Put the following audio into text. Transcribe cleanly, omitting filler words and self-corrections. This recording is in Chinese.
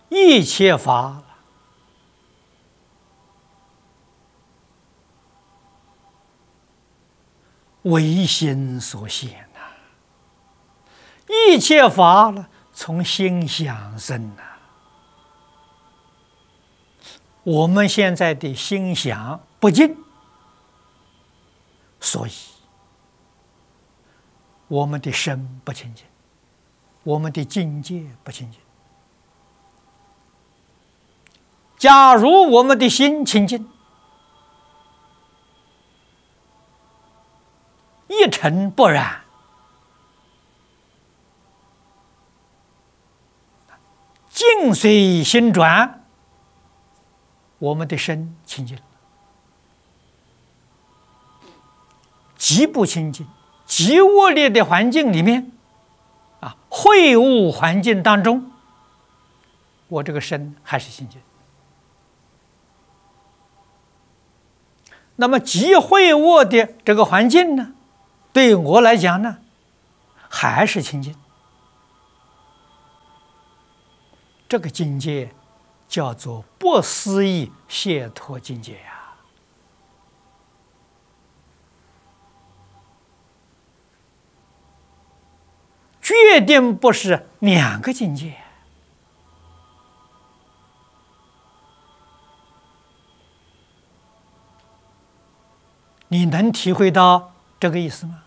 一切法唯心所现呐，一切法从心想生呐。我们现在的心想不净，所以我们的身不清净，我们的境界不清净。假如我们的心清净，一尘不染，境随心转，我们的身清净了。极不清净、极恶劣的环境里面，秽物环境当中，我这个身还是清净。那么极秽恶的这个环境呢，对我来讲呢，还是清净。这个境界叫做不思议解脱境界呀。决定不是两个境界。你能体会到这个意思吗？